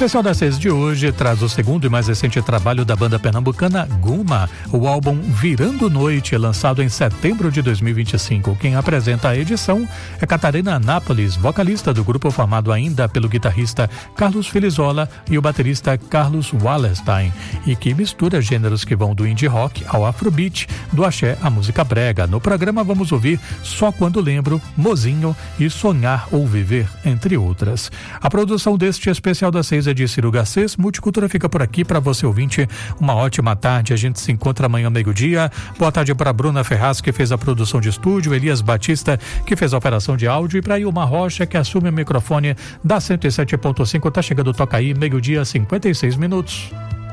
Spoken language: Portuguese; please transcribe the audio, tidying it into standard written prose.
especial das 6 de hoje traz o segundo e mais recente trabalho da banda pernambucana Guma. O álbum Virando Noite, lançado em setembro de 2025. Quem apresenta a edição é Catarina Anápolis, vocalista do grupo formado ainda pelo guitarrista Carlos Filizola e o baterista Carlos Wallerstein, e que mistura gêneros que vão do indie rock ao afrobeat, do axé à música brega. No programa vamos ouvir Só Quando Lembro, Mozinho e Sonhar ou Viver, entre outras. A produção deste especial das 6 é de Ciro Garcês. Multicultura fica por aqui. Para você ouvinte, uma ótima tarde. A gente se encontra amanhã meio-dia. Boa tarde para Bruna Ferraz, que fez a produção de estúdio, Elias Batista, que fez a operação de áudio, e para Ilma Rocha, que assume o microfone da 107.5. Tá chegando o Toca Aí, meio-dia, 56 minutos.